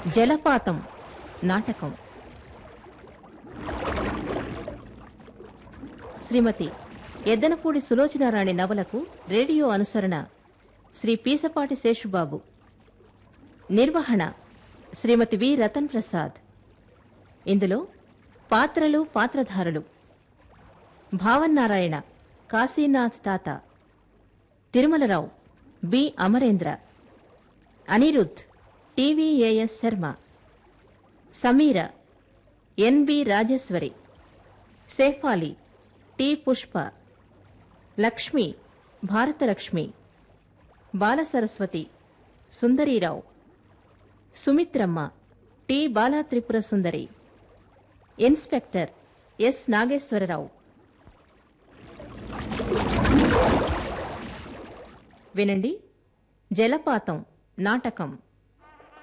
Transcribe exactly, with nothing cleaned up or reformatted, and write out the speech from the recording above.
జలపాతం నాటకం. శ్రీమతి ఎద్దనపూడి సులోచనారాణి నవలకు రేడియో అనుసరణ శ్రీ పీసపాటి శేషుబాబు. నిర్వహణ శ్రీమతి వి రతన్ ప్రసాద్. ఇందులో పాత్రలు, పాత్రధారులు: భావన్నారాయణ కాశీనాథ్ తాత, Tirumalarao B Amarendra, Anirudh టీవీఏఎస్ Sharma, Sameera NB Rajeshwari, Shefali T Pushpa, Lakshmi Bharathalakshmi, Balasaraswathi Sundarirao, Sumitramma T Bala Tripura సుందరి, ఇన్స్పెక్టర్ ఎస్ నాగేశ్వరరావు. వినండి, జలపాతం నాటకం.